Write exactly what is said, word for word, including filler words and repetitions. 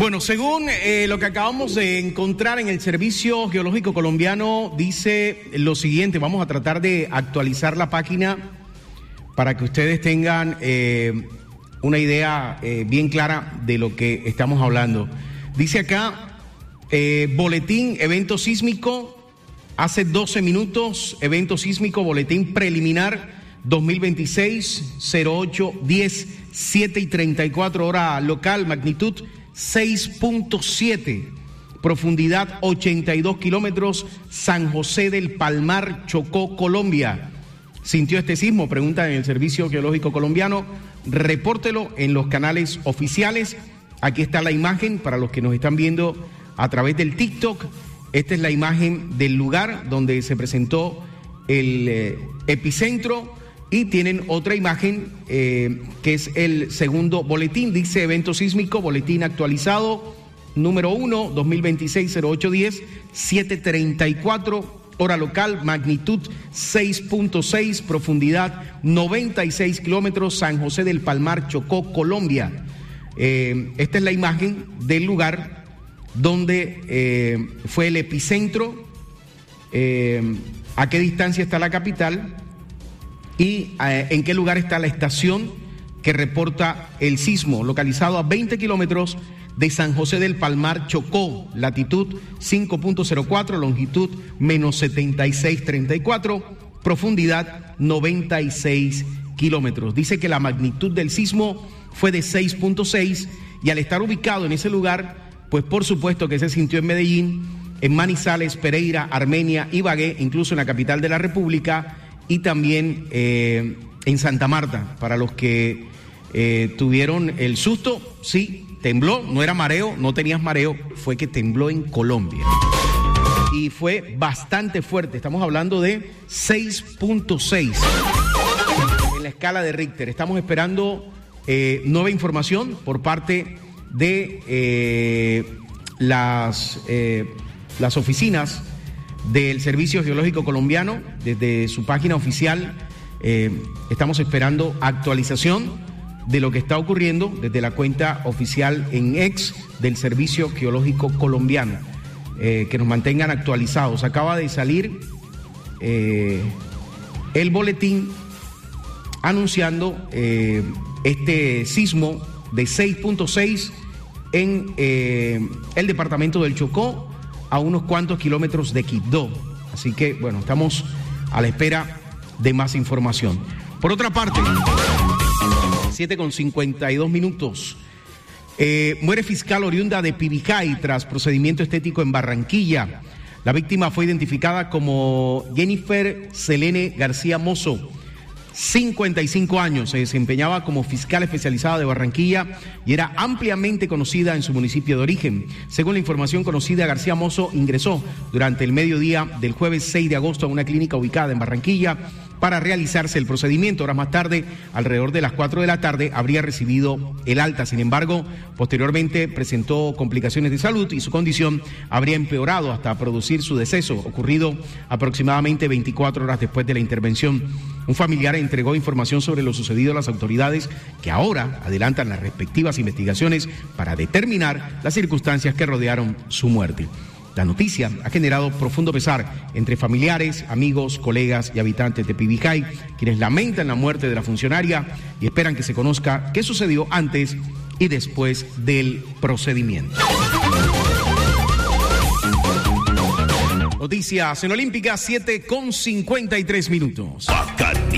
Bueno, según eh, lo que acabamos de encontrar en el Servicio Geológico Colombiano, dice lo siguiente. Vamos a tratar de actualizar la página para que ustedes tengan eh, una idea eh, bien clara de lo que estamos hablando. Dice acá, eh, boletín, evento sísmico, hace doce minutos, evento sísmico, boletín preliminar dos mil veintiséis, cero ocho diez, siete y treinta y cuatro, hora local, magnitud seis punto siete, profundidad ochenta y dos kilómetros, San José del Palmar, Chocó, Colombia. ¿Sintió este sismo? Pregunta en el Servicio Geológico Colombiano. Repórtelo en los canales oficiales. Aquí está la imagen para los que nos están viendo a través del TikTok. Esta es la imagen del lugar donde se presentó el eh, epicentro. Y tienen otra imagen eh, que es el segundo boletín. Dice evento sísmico, boletín actualizado, número uno, dos mil veintiséis, cero ocho diez, siete treinta y cuatro, hora local, magnitud seis punto seis, profundidad noventa y seis kilómetros, San José del Palmar, Chocó, Colombia. Eh, esta es la imagen del lugar donde eh, fue el epicentro, eh, a qué distancia está la capital y eh, en qué lugar está la estación que reporta el sismo, localizado a veinte kilómetros de San José del Palmar, Chocó, latitud cinco punto cero cuatro, longitud menos setenta y seis treinta y cuatro, profundidad noventa y seis kilómetros. Dice que la magnitud del sismo fue de seis punto seis y al estar ubicado en ese lugar, pues por supuesto que se sintió en Medellín, en Manizales, Pereira, Armenia, Ibagué, incluso en la capital de la República, y también eh, en Santa Marta. Para los que eh, tuvieron el susto, sí, tembló, no era mareo, no tenías mareo, fue que tembló en Colombia. Y fue bastante fuerte, estamos hablando de seis punto seis en la escala de Richter. Estamos esperando eh, nueva información por parte de eh, las, eh, las oficinas del Servicio Geológico Colombiano. Desde su página oficial eh, estamos esperando actualización de lo que está ocurriendo desde la cuenta oficial en X del Servicio Geológico Colombiano, eh, que nos mantengan actualizados. Acaba de salir eh, el boletín anunciando eh, este sismo de seis punto seis en eh, el departamento del Chocó, a unos cuantos kilómetros de Quibdó. Así que, bueno, estamos a la espera de más información. Por otra parte, siete con cincuenta y dos minutos. Eh, muere fiscal oriunda de Pibijay tras procedimiento estético en Barranquilla. La víctima fue identificada como Jennifer Selene García Mozo, cincuenta y cinco años, se desempeñaba como fiscal especializada de Barranquilla y era ampliamente conocida en su municipio de origen. Según la información conocida, García Mozo ingresó durante el mediodía del jueves seis de agosto a una clínica ubicada en Barranquilla para realizarse el procedimiento. Horas más tarde, alrededor de las cuatro de la tarde, habría recibido el alta. Sin embargo, posteriormente presentó complicaciones de salud y su condición habría empeorado hasta producir su deceso, ocurrido aproximadamente veinticuatro horas después de la intervención. Un familiar entregó información sobre lo sucedido a las autoridades, que ahora adelantan las respectivas investigaciones para determinar las circunstancias que rodearon su muerte. La noticia ha generado profundo pesar entre familiares, amigos, colegas y habitantes de Pibijay, quienes lamentan la muerte de la funcionaria y esperan que se conozca qué sucedió antes y después del procedimiento. Noticias en Olímpica, siete con cincuenta y tres minutos.